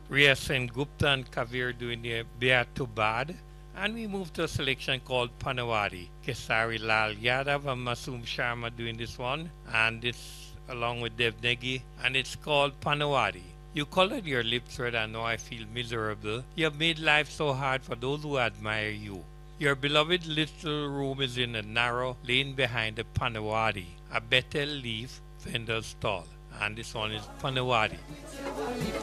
Riya Sen Gupta and Kavir doing the Bia to Bad. And we move to a selection called Panawadi. Kesari Lal Yadav and Masoom Sharma doing this one. And this along with Dev Negi. And it's called Panawadi. You colored your lips red and now I feel miserable. You have made life so hard for those who admire you. Your beloved little room is in a narrow lane behind the Panawadi, a betel leaf vendor's stall. And this one is Panawadi.